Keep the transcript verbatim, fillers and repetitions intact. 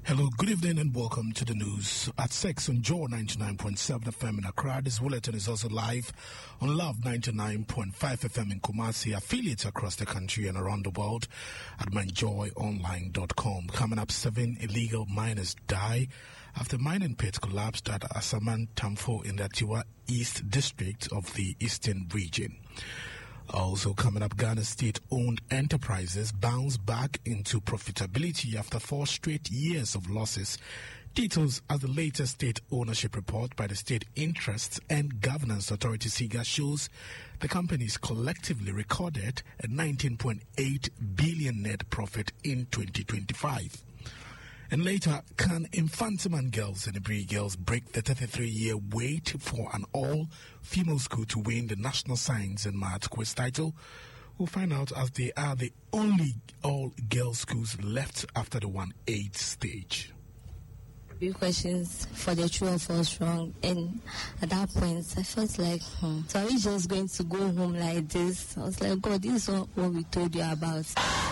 Hello, good evening and welcome to the news at six on Joy ninety-nine point seven F M in Accra. This bulletin is also live on Love ninety-nine point five F M in Kumasi, affiliates across the country and around the world at my joy online dot com. Coming up, seven illegal miners die after mining pit collapsed at Asaman Tamfo in the Atiwa East District of the Eastern Region. Also coming up, Ghana state-owned enterprises bounce back into profitability after four straight years of losses. Details as the latest state ownership report by the State Interests and Governance Authority SIGA shows the companies collectively recorded a nineteen point eight billion net profit in twenty twenty-five. And later, can Infantiman girls and Ibri girls break the thirty-three-year wait for an all-female school to win the National Science and Maths quiz title? We'll find out as they are the only all-girls schools left after the one eight stage. Few questions for the true or false wrong, and at that point I felt like, hmm, so are we just going to go home like this? I was like, God, this is not what we told you about.